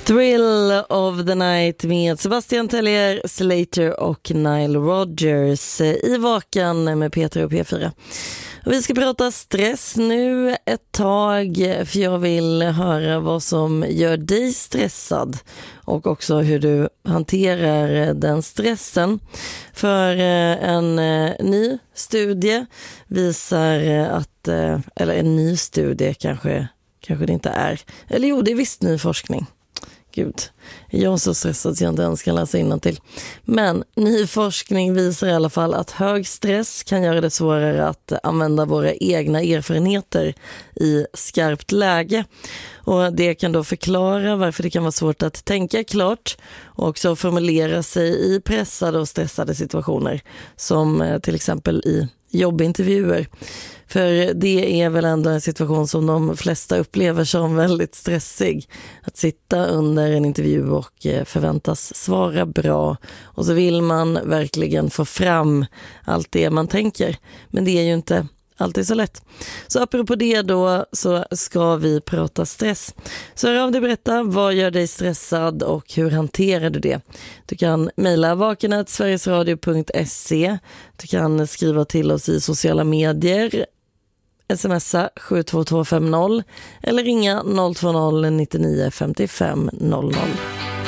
Thrill of the Night med Sebastian Tellier, Slater och Nile Rodgers i Vaken med Peter och P4. Och vi ska prata stress nu ett tag, för jag vill höra vad som gör dig stressad och också hur du hanterar den stressen. För en ny studie visar att, eller en ny studie kanske det inte är, eller jo, det är visst ny forskning. Gud, jag är så stressad att jag inte ens kan läsa innantill. Men ny forskning visar i alla fall att hög stress kan göra det svårare att använda våra egna erfarenheter i skarpt läge. Och det kan då förklara varför det kan vara svårt att tänka klart och också formulera sig i pressade och stressade situationer, som till exempel i jobbintervjuer. För det är väl ändå en situation som de flesta upplever som väldigt stressig. Att sitta under en intervju och förväntas svara bra. Och så vill man verkligen få fram allt det man tänker. Men det är ju inte alltid så lätt. Så apropå det då så ska vi prata stress. Så hör av dig, berätta, vad gör dig stressad och hur hanterar du det? Du kan mejla vaken@sverigesradio.se. Du kan skriva till oss i sociala medier, smsa 72250 eller ringa 020 99 55 00.